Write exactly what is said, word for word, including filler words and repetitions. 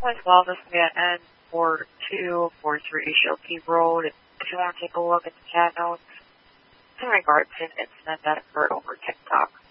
As well, this will be at N four two four three Shilkey Road. If you want to take a look at the chat notes in regards to an incident that occurred over TikTok.